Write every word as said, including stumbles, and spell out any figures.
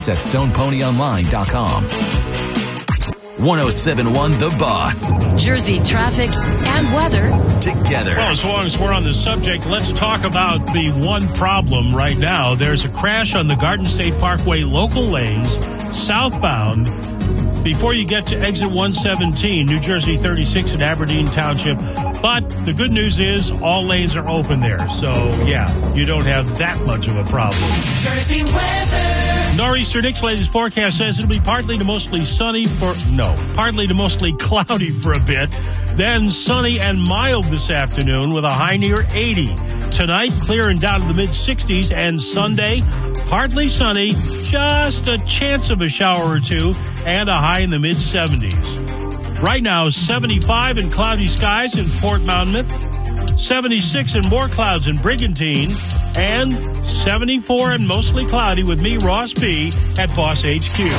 at stone pony online dot com. one oh seven point one The Boss. Jersey traffic and weather together. Well, as long as we're on the subject, let's talk about the one problem right now. There's a crash on the Garden State Parkway local lanes, southbound, before you get to exit one seventeen, New Jersey thirty-six in Aberdeen Township. But the good news is all lanes are open there. So, yeah, you don't have that much of a problem. Jersey weather. Nor'easter Nick's latest forecast says it'll be partly to mostly sunny for, no, partly to mostly cloudy for a bit. Then sunny and mild this afternoon with a high near eighty. Tonight, clear and down to the mid-sixties. And Sunday, partly sunny, just a chance of a shower or two, and a high in the mid-seventies. Right now, seventy-five and cloudy skies in Port Monmouth, seventy-six and more clouds in Brigantine, and seventy-four and mostly cloudy with me, Ross B., at Boss H Q.